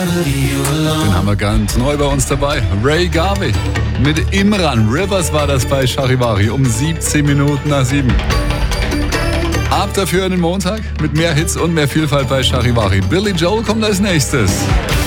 Den haben wir ganz neu bei uns dabei. Ray Garvey mit Imran. Rivers war das bei Charivari um 17 Minuten nach 7. Ab dafür in den Montag mit mehr Hits und mehr Vielfalt bei Charivari. Billy Joel kommt als nächstes.